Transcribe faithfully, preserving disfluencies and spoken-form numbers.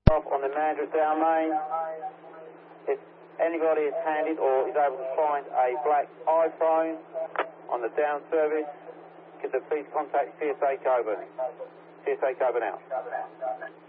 Off on the Mandurah down main. If anybody is handed or is able to find a black iPhone on the down service, could they please contact C S A Coburn. C S A Coburn out.